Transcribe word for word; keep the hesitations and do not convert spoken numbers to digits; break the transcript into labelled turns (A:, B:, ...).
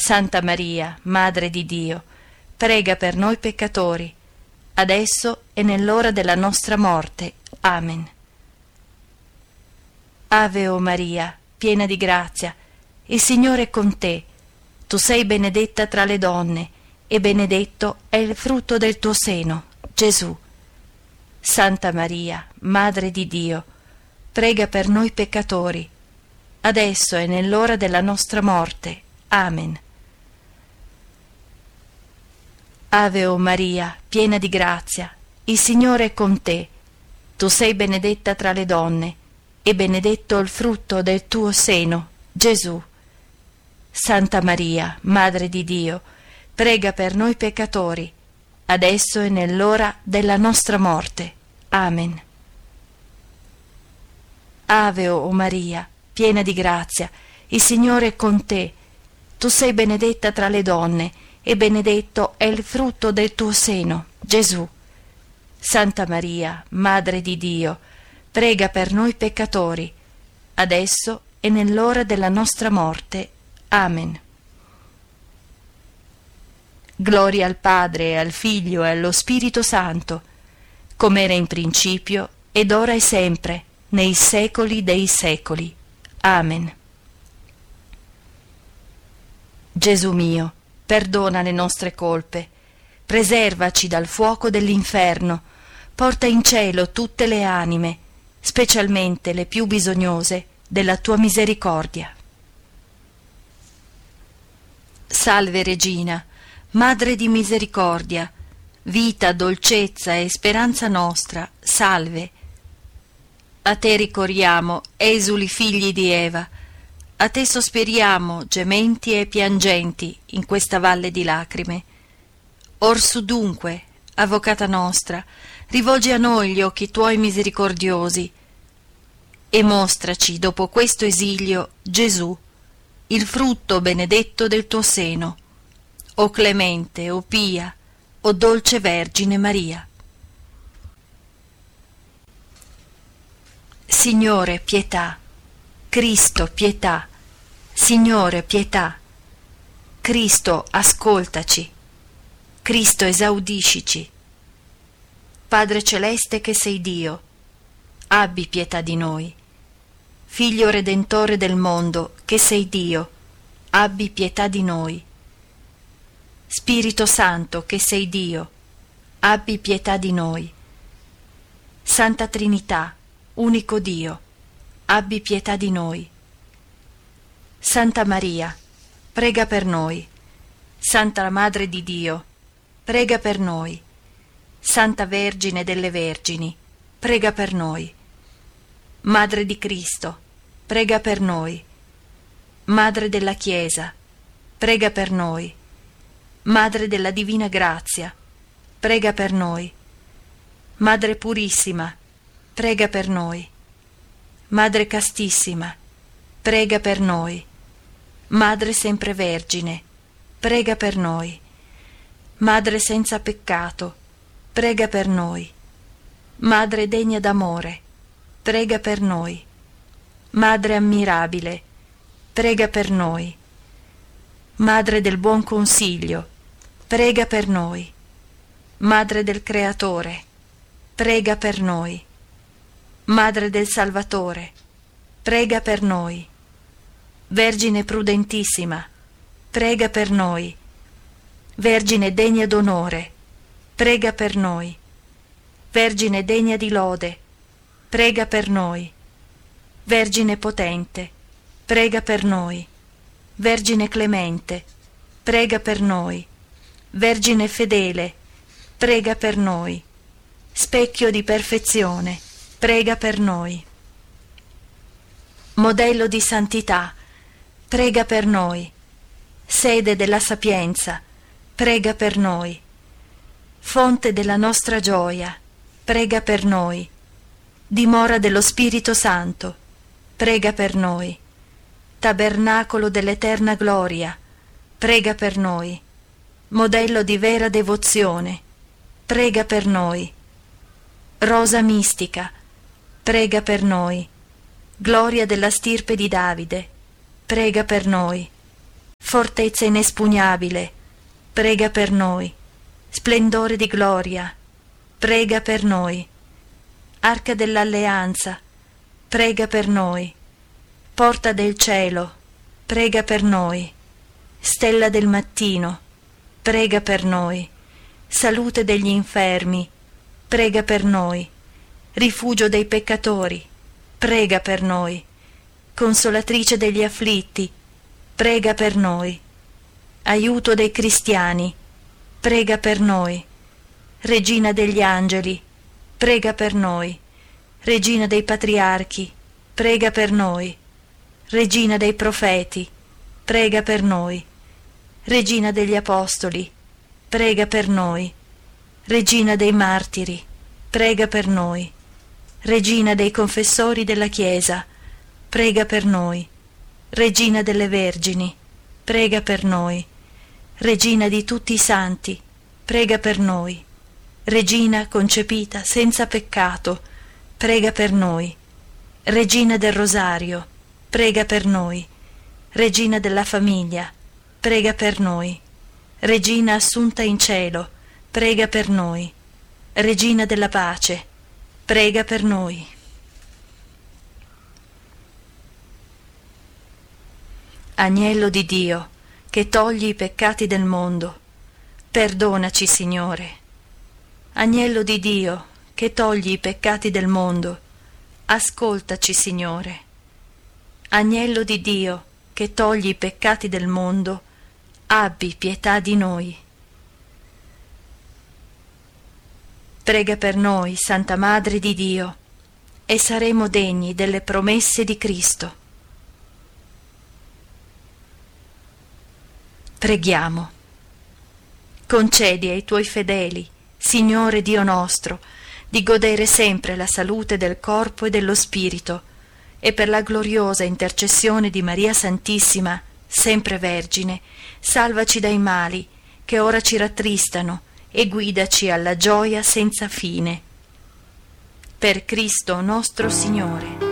A: Santa Maria, Madre di Dio, prega per noi peccatori, adesso e nell'ora della nostra morte. Amen. Ave o Maria, piena di grazia, il Signore è con te. Tu sei benedetta tra le donne, e benedetto è il frutto del tuo seno, Gesù. Santa Maria, Madre di Dio, prega per noi peccatori, adesso e nell'ora della nostra morte. Amen. Ave o Maria, piena di grazia, il Signore è con te. Tu sei benedetta tra le donne, e benedetto il frutto del tuo seno, Gesù. Santa Maria, Madre di Dio, prega per noi peccatori, adesso e nell'ora della nostra morte. Amen. Ave o Maria, piena di grazia, il Signore è con te. Tu sei benedetta tra le donne, e benedetto è il frutto del tuo seno, Gesù. Santa Maria, Madre di Dio, prega per noi peccatori, adesso e nell'ora della nostra morte. Amen. Gloria al Padre, e al Figlio e allo Spirito Santo, come era in principio, ed ora e sempre, nei secoli dei secoli. Amen. Gesù mio, perdona le nostre colpe, preservaci dal fuoco dell'inferno, porta in cielo tutte le anime, specialmente le più bisognose della tua misericordia. Salve Regina, Madre di misericordia, vita, dolcezza e speranza nostra, salve. A te ricorriamo, esuli figli di Eva, a te sospiriamo, gementi e piangenti, in questa valle di lacrime. Orsù dunque, Avvocata nostra, rivolgi a noi gli occhi tuoi misericordiosi e mostraci, dopo questo esilio, Gesù, il frutto benedetto del tuo seno, o clemente, o pia, o dolce Vergine Maria. Signore, pietà. Cristo, pietà. Signore, pietà. Cristo, ascoltaci. Cristo, esaudiscici. Padre celeste che sei Dio, abbi pietà di noi. Figlio redentore del mondo che sei Dio, abbi pietà di noi. Spirito Santo che sei Dio, abbi pietà di noi. Santa Trinità, unico Dio, abbi pietà di noi. Santa Maria, prega per noi. Santa Madre di Dio, prega per noi. Santa Vergine delle Vergini, prega per noi. Madre di Cristo, prega per noi. Madre della Chiesa, prega per noi. Madre della Divina Grazia, prega per noi. Madre Purissima, prega per noi. Madre Castissima, prega per noi. Madre Sempre Vergine, prega per noi. Madre senza peccato, prega per noi. Madre degna d'amore, prega per noi. Madre ammirabile, prega per noi. Madre del buon consiglio, prega per noi. Madre del Creatore, prega per noi. Madre del Salvatore, prega per noi. Vergine prudentissima, prega per noi. Vergine degna d'onore, prega per noi. Vergine degna di lode, prega per noi. Vergine potente, prega per noi. Vergine clemente, prega per noi. Vergine fedele, prega per noi. Specchio di perfezione, prega per noi. Modello di santità, prega per noi. Sede della sapienza, prega per noi. Fonte della nostra gioia, prega per noi. Dimora dello Spirito Santo, prega per noi. Tabernacolo dell'eterna gloria, prega per noi. Modello di vera devozione, prega per noi. Rosa mistica, prega per noi. Gloria della stirpe di Davide, prega per noi. Fortezza inespugnabile, prega per noi. Splendore di gloria, prega per noi. Arca dell'alleanza, prega per noi. Porta del cielo, prega per noi. Stella del mattino, prega per noi. Salute degli infermi, prega per noi. Rifugio dei peccatori, prega per noi. Consolatrice degli afflitti, prega per noi. Aiuto dei cristiani, prega per noi. Regina degli angeli, prega per noi. Regina dei patriarchi, prega per noi. Regina dei profeti, prega per noi. Regina degli apostoli, prega per noi. Regina dei martiri, prega per noi. Regina dei confessori della Chiesa, prega per noi. Regina delle Vergini, prega per noi. Regina di tutti i santi, prega per noi. Regina concepita senza peccato, prega per noi. Regina del Rosario, prega per noi. Regina della famiglia, prega per noi. Regina assunta in cielo, prega per noi. Regina della pace, prega per noi. Agnello di Dio, che togli i peccati del mondo, perdonaci, Signore. Agnello di Dio, che togli i peccati del mondo, ascoltaci, Signore. Agnello di Dio, che togli i peccati del mondo, abbi pietà di noi. Prega per noi, Santa Madre di Dio, e saremo degni delle promesse di Cristo. Preghiamo. Concedi ai tuoi fedeli, Signore Dio nostro, di godere sempre la salute del corpo e dello spirito, e per la gloriosa intercessione di Maria Santissima, sempre Vergine, salvaci dai mali che ora ci rattristano e guidaci alla gioia senza fine. Per Cristo nostro Signore.